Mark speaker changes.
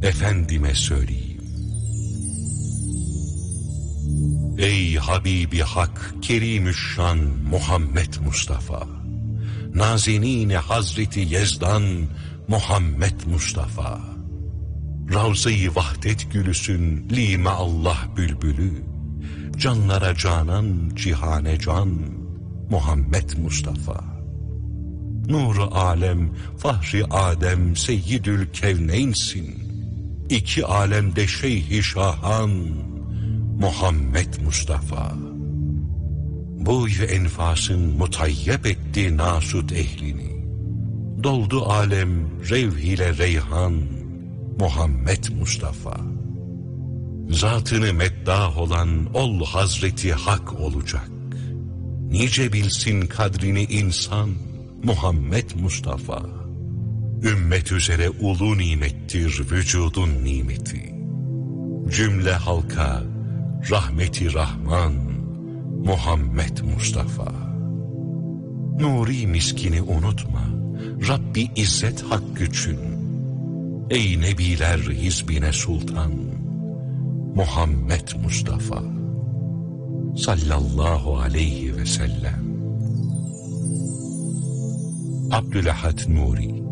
Speaker 1: efendime söyleyeyim. Ey Habibi Hak, Kerimüşşan Muhammed Mustafa, Nazenîn-i Hazreti Yezdan Muhammed Mustafa, Ravza-i Vahdet gülüsün lime Allah bülbülü, canlara canan, cihane can Muhammed Mustafa. Nur-u alem, fahri Adem, seyyidül kevneynsin, İki alemde şeyh-i şahan Muhammed Mustafa. Buy ve enfasın mutayyep etti nasut ehlini, doldu alem revh ile reyhan Muhammed Mustafa. Zatını meddah olan ol Hazreti Hak olacak, nice bilsin kadrini insan Muhammed Mustafa. Ümmet üzere ulu nimettir vücudun nimeti, cümle halka rahmeti Rahman Muhammed Mustafa. Nuri miskini unutma, Rabbi İzzet hak güçün, ey nebiler hizbine sultan Muhammed Mustafa sallallahu aleyhi ve sellem. Abdülahad Nuri.